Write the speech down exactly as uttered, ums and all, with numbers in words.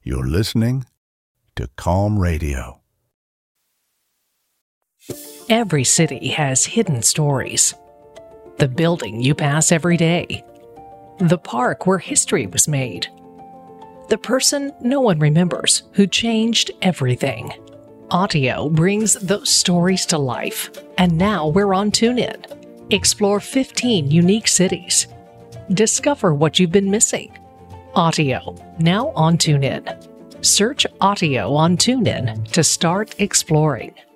You're listening to Calm Radio. Every city has hidden stories. The building you pass every day. The park where history was made. The person no one remembers who changed everything. Audio brings those stories to life. And now we're on TuneIn. Explore fifteen unique cities. Discover what you've been missing. Audio, now on TuneIn. Search Audio on TuneIn to start exploring.